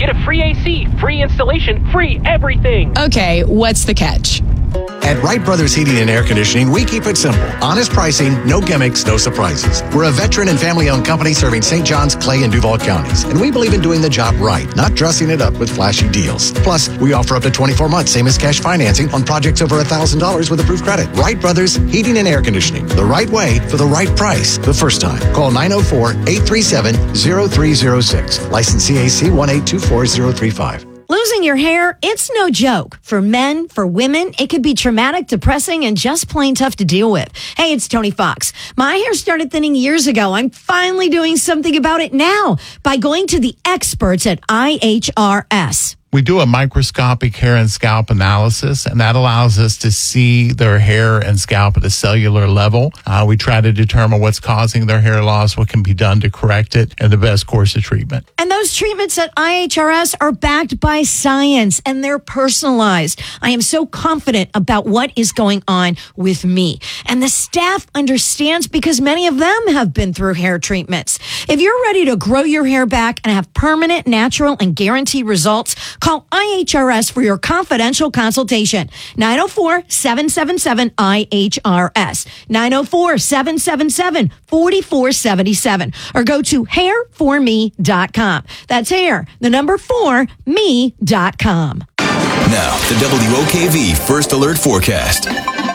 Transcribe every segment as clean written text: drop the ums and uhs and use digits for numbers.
Get a free AC, free installation, free everything. Okay, what's the catch? At Wright Brothers Heating and Air Conditioning, we keep it simple. Honest pricing, no gimmicks, no surprises. We're a veteran and family-owned company serving St. Johns, Clay, and Duval counties. And we believe in doing the job right, not dressing it up with flashy deals. Plus, we offer up to 24 months, same as cash financing, on projects over $1,000 with approved credit. Wright Brothers Heating and Air Conditioning. The right way for the right price the first time. Call 904-837-0306. License CAC 1824035. Losing your hair, it's no joke. For men, for women, it could be traumatic, depressing, and just plain tough to deal with. Hey, it's Tony Fox. My hair started thinning years ago. I'm finally doing something about it now by going to the experts at IHRS. We do a microscopic hair and scalp analysis, and that allows us to see their hair and scalp at a cellular level. We try to determine what's causing their hair loss, what can be done to correct it, and the best course of treatment. And those treatments at IHRS are backed by science, and they're personalized. I am so confident about what is going on with me. And the staff understands because many of them have been through hair treatments. If you're ready to grow your hair back and have permanent, natural, and guaranteed results, call IHRS for your confidential consultation. 904-777-IHRS. 904-777-4477. Or go to hairforme.com. That's hair, the number 4me.com. Now, the WOKV First Alert Forecast.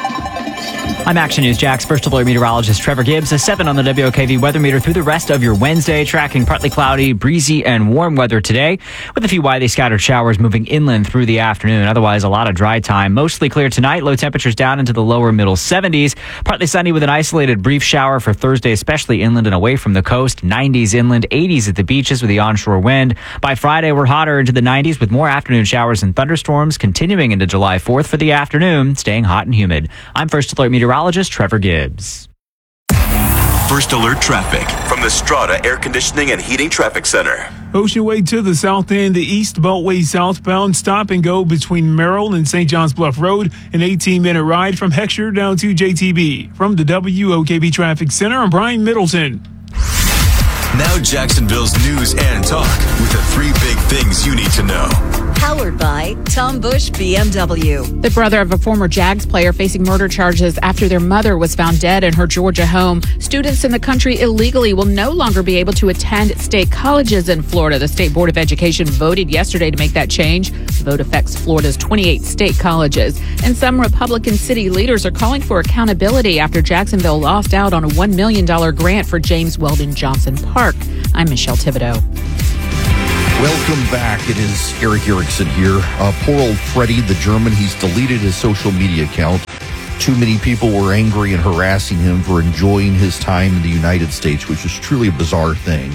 I'm Action News Jack's First Alert meteorologist Trevor Gibbs. A 7 on the WOKV weather meter through the rest of your Wednesday, tracking partly cloudy, breezy, and warm weather today, with a few widely scattered showers moving inland through the afternoon. Otherwise, a lot of dry time. Mostly clear tonight. Low temperatures down into the lower middle 70s. Partly sunny with an isolated brief shower for Thursday, especially inland and away from the coast. 90s inland, 80s at the beaches with the onshore wind. By Friday, we're hotter into the 90s with more afternoon showers and thunderstorms continuing into July 4th for the afternoon, staying hot and humid. I'm First Alert meteorologist Trevor Gibbs. First Alert traffic from the Strata Air Conditioning and Heating Traffic Center. Ocean Way to the south end, the East Beltway southbound, stop and go between Merrill and St. John's Bluff Road, an 18-minute ride from Heckscher down to JTB. From the WOKV Traffic Center, I'm Brian Middleton. Now Jacksonville's news and talk with the 3 big things you need to know. Powered by Tom Bush BMW. The brother of a former Jags player facing murder charges after their mother was found dead in her Georgia home. Students in the country illegally will no longer be able to attend state colleges in Florida. The State Board of Education voted yesterday to make that change. The vote affects Florida's 28 state colleges. And some Republican city leaders are calling for accountability after Jacksonville lost out on a $1 million grant for James Weldon Johnson Park. I'm Michelle Thibodeau. Welcome back. It is Eric Erickson here. Poor old Freddie, the German, he's deleted his social media account. Too many people were angry and harassing him for enjoying his time in the United States, which is truly a bizarre thing.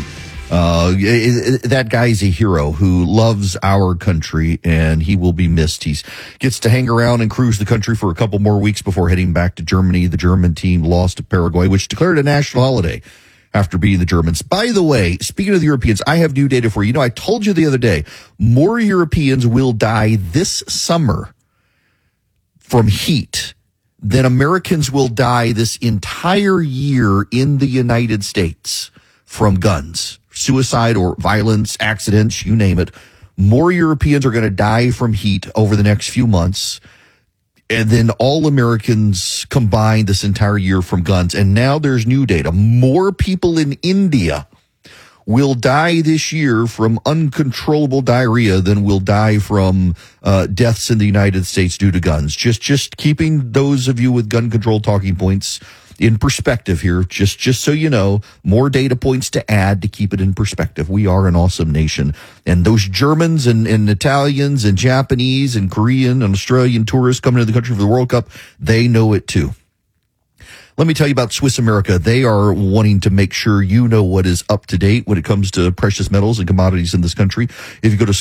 That guy's a hero who loves our country, and he will be missed. He gets to hang around and cruise the country for a couple more weeks before heading back to Germany. The German team lost to Paraguay, which declared a national holiday after beating the Germans. By the way, speaking of the Europeans, I have new data for you. You know, I told you the other day, more Europeans will die this summer from heat than Americans will die this entire year in the United States from guns, suicide or violence, accidents, you name it. More Europeans are going to die from heat over the next few months, and then all Americans combined this entire year from guns. And now there's new data. More people in India will die this year from uncontrollable diarrhea than will die from deaths in the United States due to guns. Just keeping those of you with gun control talking points in perspective here, just so you know, more data points to add to keep it in perspective. We are an awesome nation. And those Germans and Italians and Japanese and Korean and Australian tourists coming to the country for the World Cup, they know it too. Let me tell you about Swiss America. They are wanting to make sure you know what is up to date when it comes to precious metals and commodities in this country. If you go to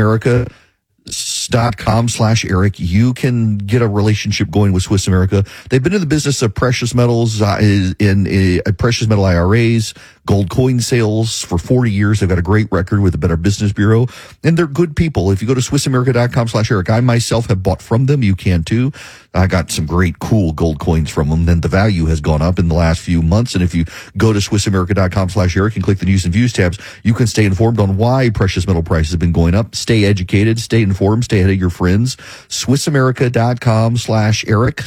SwissAmerica.com/Eric, you can get a relationship going with Swiss America. They've been in the business of precious metals, in precious metal IRAs, gold coin sales for 40 years. They've got a great record with the Better Business Bureau, and they're good people. If you go to SwissAmerica.com/Eric, I myself have bought from them. You can too. I got some great, cool gold coins from them. Then the value has gone up in the last few months. And if you go to SwissAmerica.com/Eric and click the News and Views tabs, you can stay informed on why precious metal prices have been going up. Stay educated, stay informed, stay ahead of your friends. SwissAmerica.com/Eric,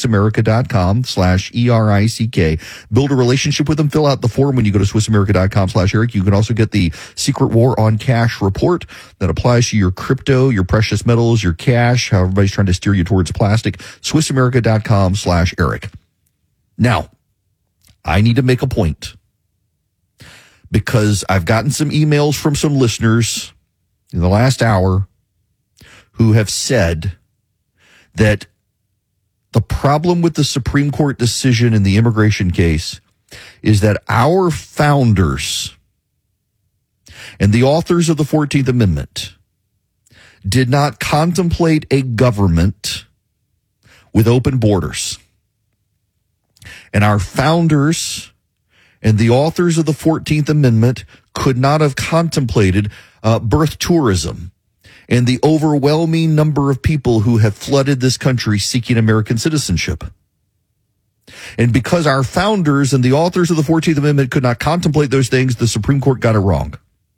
SwissAmerica.com/ERICK. Build a relationship with them. Fill out the form when you go to SwissAmerica.com/Eric. You can also get the Secret War on Cash report that applies to your crypto, your precious metals, your cash, how everybody's trying to steer you towards plastic. SwissAmerica.com/Eric. Now, I need to make a point because I've gotten some emails from some listeners in the last hour who have said that the problem with the Supreme Court decision in the immigration case is that our founders and the authors of the 14th Amendment did not contemplate a government with open borders. And our founders and the authors of the 14th Amendment could not have contemplated birth tourism and the overwhelming number of people who have flooded this country seeking American citizenship. And because our founders and the authors of the 14th Amendment could not contemplate those things, the Supreme Court got it wrong.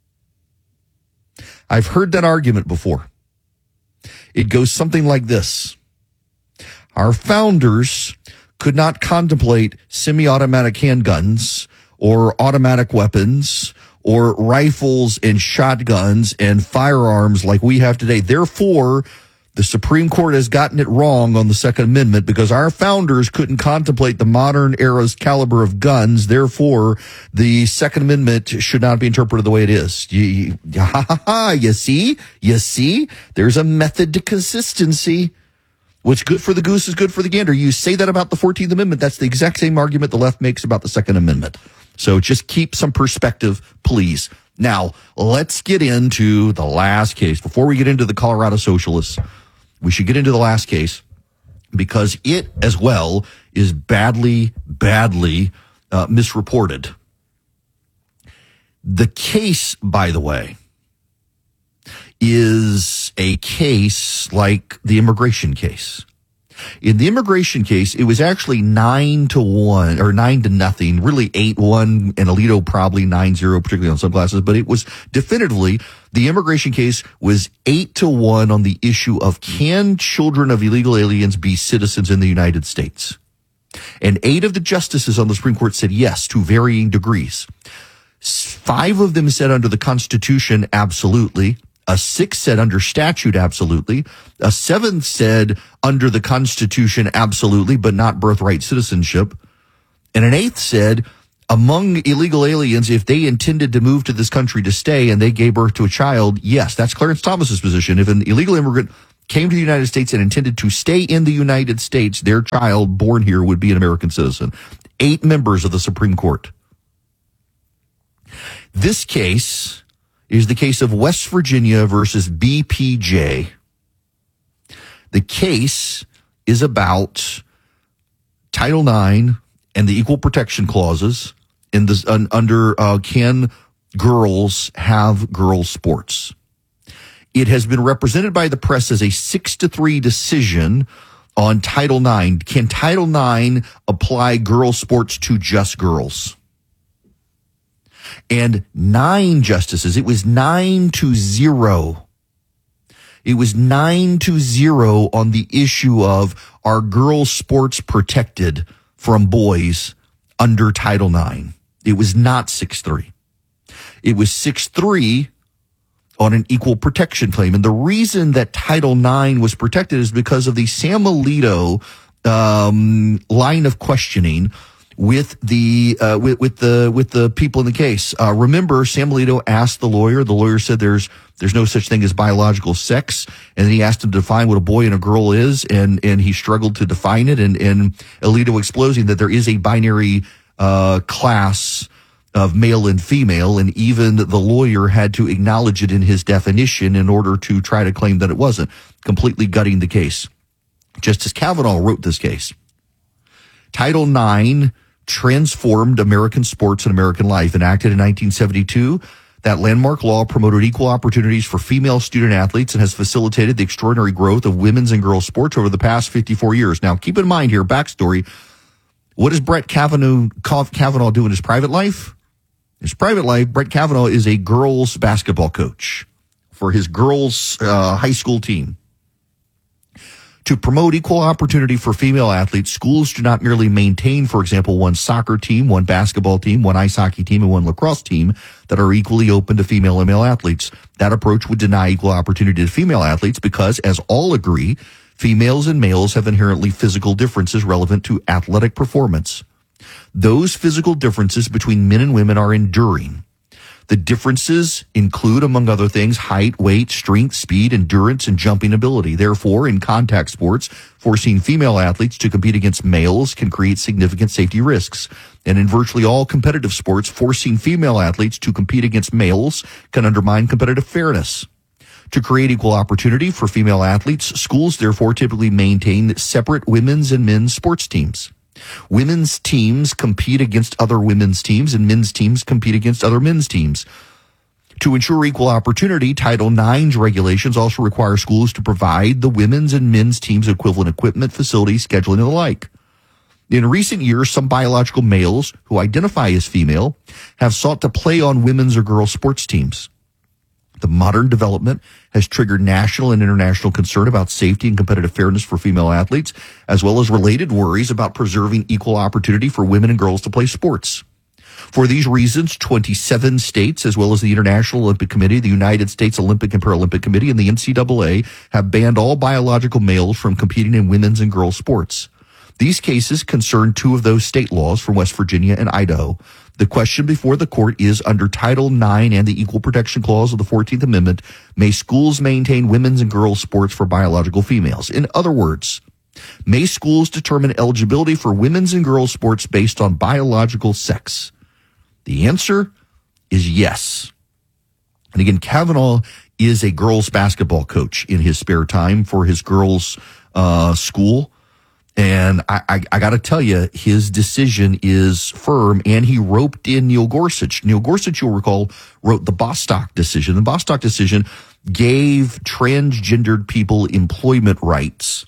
I've heard that argument before. It goes something like this. Our founders could not contemplate semi-automatic handguns or automatic weapons or rifles and shotguns and firearms like we have today. Therefore, the Supreme Court has gotten it wrong on the Second Amendment because our founders couldn't contemplate the modern era's caliber of guns. Therefore, the Second Amendment should not be interpreted the way it is. You see? There's a method to consistency. What's good for the goose is good for the gander. You say that about the 14th Amendment. That's the exact same argument the left makes about the Second Amendment. So just keep some perspective, please. Now, let's get into the last case. Before we get into the Colorado Socialists, we should get into the last case because it as well is badly misreported. The case, by the way, is a case like the immigration case. In the immigration case, it was actually 9-1 or 9-0, really 8-1, and Alito probably 9-0, particularly on some classes. But it was definitively the immigration case was 8-1 on the issue of can children of illegal aliens be citizens in the United States? And 8 of the justices on the Supreme Court said yes to varying degrees. 5 of them said under the Constitution, absolutely. A 6 said under statute, absolutely. A 7 said under the Constitution, absolutely, but not birthright citizenship. And an 8 said among illegal aliens, if they intended to move to this country to stay and they gave birth to a child, yes, that's Clarence Thomas's position. If an illegal immigrant came to the United States and intended to stay in the United States, their child born here would be an American citizen. 8 members of the Supreme Court. This case is the case of West Virginia versus BPJ. The case is about Title IX and the equal protection clauses in this under can girls have girls sports. It has been represented by the press as a 6-3 decision on Title IX. Can Title IX apply girls sports to just girls? And 9 justices, it was 9-0. It was 9-0 on the issue of are girls sports protected from boys under Title IX. It was not 6-3. It was 6-3 on an equal protection claim. And the reason that Title IX was protected is because of the Sam Alito line of questioning with the people in the case. Remember, Sam Alito asked the lawyer said there's no such thing as biological sex, and then he asked him to define what a boy and a girl is, and he struggled to define it, and Alito exposing that there is a binary class of male and female, and even the lawyer had to acknowledge it in his definition in order to try to claim that it wasn't, completely gutting the case. Justice Kavanaugh wrote this case. Title IX transformed American sports and American life. Enacted in 1972, that landmark law promoted equal opportunities for female student athletes and has facilitated the extraordinary growth of women's and girls sports over the past 54 years. Now, keep in mind here, backstory, what does Brett Kavanaugh do in his private life? In his private life, Brett Kavanaugh is a girls basketball coach for his girls' high school team. To promote equal opportunity for female athletes, schools do not merely maintain, for example, one soccer team, one basketball team, one ice hockey team, and one lacrosse team that are equally open to female and male athletes. That approach would deny equal opportunity to female athletes because, as all agree, females and males have inherently physical differences relevant to athletic performance. Those physical differences between men and women are enduring. The differences include, among other things, height, weight, strength, speed, endurance, and jumping ability. Therefore, in contact sports, forcing female athletes to compete against males can create significant safety risks. And in virtually all competitive sports, forcing female athletes to compete against males can undermine competitive fairness. To create equal opportunity for female athletes, schools therefore typically maintain separate women's and men's sports teams. Women's teams compete against other women's teams, and men's teams compete against other men's teams. To ensure equal opportunity, Title IX's regulations also require schools to provide the women's and men's teams equivalent equipment, facilities, scheduling, and the like. In recent years, some biological males who identify as female have sought to play on women's or girls' sports teams. The modern development has triggered national and international concern about safety and competitive fairness for female athletes, as well as related worries about preserving equal opportunity for women and girls to play sports. For these reasons, 27 states, as well as the International Olympic Committee, the United States Olympic and Paralympic Committee, and the NCAA have banned all biological males from competing in women's and girls' sports. These cases concern two of those state laws from West Virginia and Idaho. The question before the court is, under Title IX and the Equal Protection Clause of the 14th Amendment, may schools maintain women's and girls' sports for biological females? In other words, may schools determine eligibility for women's and girls' sports based on biological sex? The answer is yes. And again, Kavanaugh is a girls' basketball coach in his spare time for his girls' school. And I got to tell you, his decision is firm, and he roped in Neil Gorsuch. Neil Gorsuch, you'll recall, wrote the Bostock decision. The Bostock decision gave transgendered people employment rights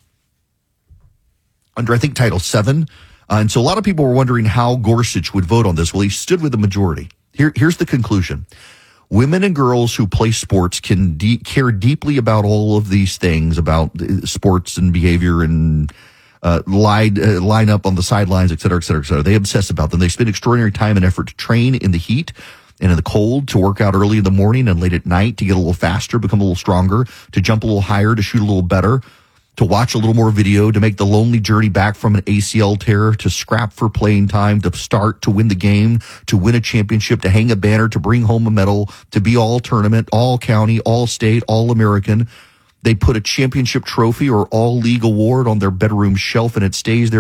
under, I think, Title VII. And so a lot of people were wondering how Gorsuch would vote on this. Well, he stood with the majority. Here's the conclusion. Women and girls who play sports can care deeply about all of these things, about sports and behavior and line up on the sidelines, et cetera, et cetera, et cetera. They obsess about them. They spend extraordinary time and effort to train in the heat and in the cold, to work out early in the morning and late at night, to get a little faster, become a little stronger, to jump a little higher, to shoot a little better, to watch a little more video, to make the lonely journey back from an ACL tear, to scrap for playing time, to start, to win the game, to win a championship, to hang a banner, to bring home a medal, to be all tournament, all county, all state, all American. They put a championship trophy or all league award on their bedroom shelf, and it stays there